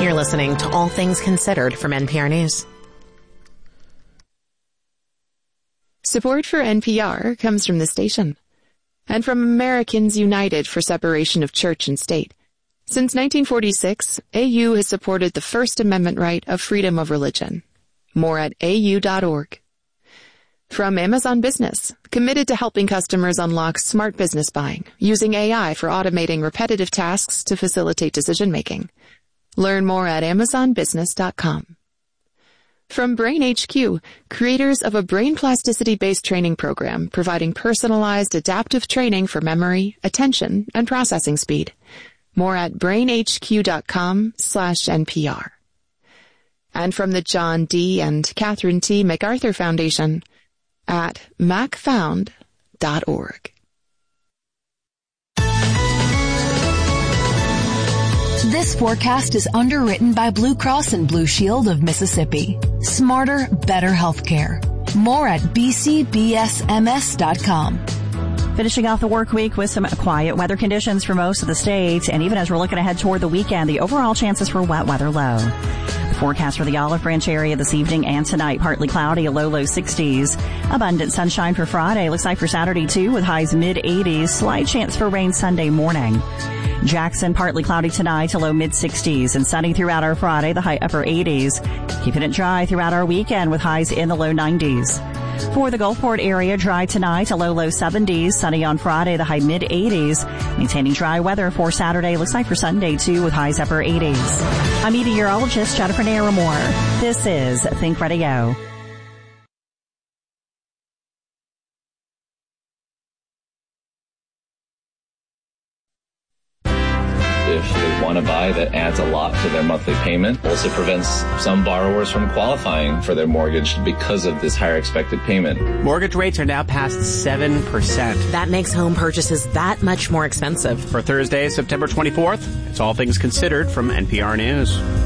You're listening to All Things Considered from NPR News. Support for NPR comes from the station and from Americans United for Separation of Church and State. Since 1946, AU has supported the First Amendment right of freedom of religion. More at au.org. From Amazon Business, committed to helping customers unlock smart business buying, using AI for automating repetitive tasks to facilitate decision-making. Learn more at amazonbusiness.com. From Brain HQ, creators of a brain plasticity-based training program providing personalized adaptive training for memory, attention, and processing speed. More at brainhq.com/NPR. And from the John D. and Catherine T. MacArthur Foundation at macfound.org. This forecast is underwritten by Blue Cross and Blue Shield of Mississippi. Smarter, better healthcare. More at bcbsms.com. Finishing off the work week with some quiet weather conditions for most of the state. And even as we're looking ahead toward the weekend, the overall chances for wet weather low. The forecast for the Olive Branch area this evening and tonight, partly cloudy, a low 60s. Abundant sunshine for Friday. Looks like for Saturday too, with highs mid-80s. Slight chance for rain Sunday morning. Jackson, partly cloudy tonight, a low mid-60s, and sunny throughout our Friday, the high upper 80s. Keeping it dry throughout our weekend with highs in the low 90s. For the Gulfport area, dry tonight, a low 70s, sunny on Friday, the high mid-80s. Maintaining dry weather for Saturday, looks like for Sunday too, with highs upper 80s. I'm meteorologist Jennifer Naramore. This is Think Radio. If they want to buy, that adds a lot to their monthly payment. Also prevents some borrowers from qualifying for their mortgage because of this higher expected payment. Mortgage rates are now past 7%. That makes home purchases that much more expensive. For Thursday, September 24th, it's All Things Considered from NPR News.